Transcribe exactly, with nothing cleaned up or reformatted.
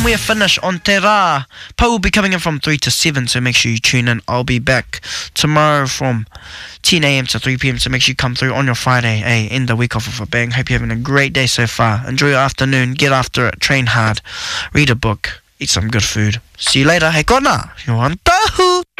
We are finished on Te Rā. Po will be coming in from three to seven, so make sure you tune in. I'll be back tomorrow from ten a.m. to three p.m, so make sure you come through on your Friday. Hey, end the week off with a bang. Hope you're having a great day so far. Enjoy your afternoon, get after it, train hard, read a book, eat some good food. See you later. Hei kona, you want tahu?